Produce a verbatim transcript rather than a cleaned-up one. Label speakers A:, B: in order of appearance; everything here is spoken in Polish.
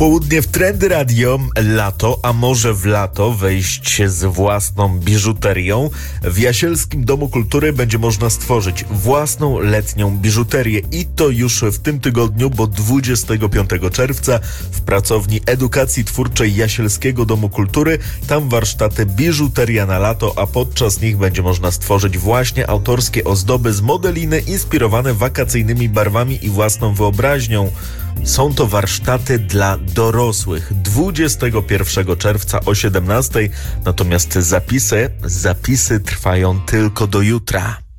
A: Popołudnie w Trendy Radio, lato, a może w lato wejść z własną biżuterią. W Jasielskim Domu Kultury będzie można stworzyć własną letnią biżuterię i to już w tym tygodniu, bo dwudziestego piątego czerwca w pracowni edukacji twórczej Jasielskiego Domu Kultury. Tam warsztaty biżuteria na lato, a podczas nich będzie można stworzyć właśnie autorskie ozdoby z modeliny inspirowane wakacyjnymi barwami i własną wyobraźnią. Są to warsztaty dla dorosłych. dwudziestego pierwszego czerwca o siedemnastej, natomiast zapisy, zapisy trwają tylko do jutra.